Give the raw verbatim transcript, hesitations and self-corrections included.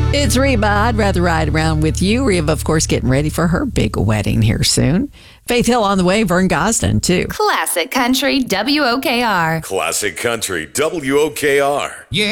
It's Reba. I'd rather ride around with you. Reba, of course, getting ready for her big wedding here soon. Faith Hill on the way, Vern Gosden, too. Classic Country W O K R. Classic Country W O K R. Yeah.